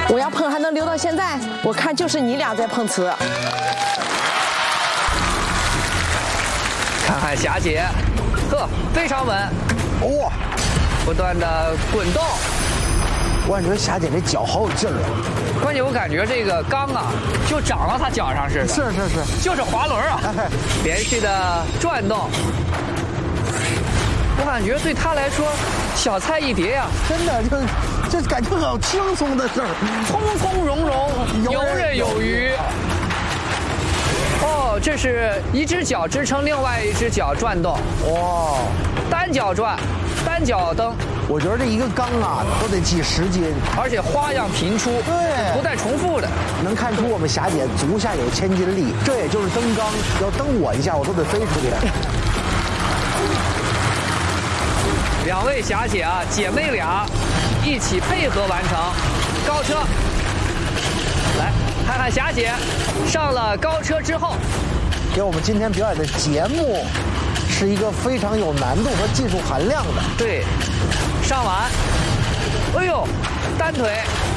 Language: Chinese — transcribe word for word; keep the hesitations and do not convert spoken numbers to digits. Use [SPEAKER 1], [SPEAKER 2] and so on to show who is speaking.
[SPEAKER 1] 我要碰还能留到现在，我看就是你俩在碰瓷。
[SPEAKER 2] 看看霞姐，呵，非常稳，
[SPEAKER 3] 哇、哦，
[SPEAKER 2] 不断的滚动。
[SPEAKER 3] 我感觉霞姐这脚好有劲儿啊！
[SPEAKER 2] 关键我感觉这个缸啊，就长到她脚上似的。
[SPEAKER 3] 是是是，
[SPEAKER 2] 就是滑轮啊，
[SPEAKER 3] 哎、
[SPEAKER 2] 连续的转动。我感觉对她来说，小菜一碟呀、啊，
[SPEAKER 3] 真的就这感觉好轻松的事儿，
[SPEAKER 2] 从从容容，游刃有余。哦，这是一只脚支撑另外一只脚转动，
[SPEAKER 3] 哇，
[SPEAKER 2] 单脚转，单脚蹬。
[SPEAKER 3] 我觉得这一个缸啊都得系十斤，
[SPEAKER 2] 而且花样频出，
[SPEAKER 3] 对，
[SPEAKER 2] 不带重复的，
[SPEAKER 3] 能看出我们霞姐足下有千斤力。这也就是蹬缸，要蹬我一下，我都得飞出去。
[SPEAKER 2] 两位霞姐啊，姐妹俩一起配合完成高车。来看看霞姐上了高车之后，
[SPEAKER 3] 给我们今天表演的节目是一个非常有难度和技术含量的。
[SPEAKER 2] 对，上完，哎呦，单腿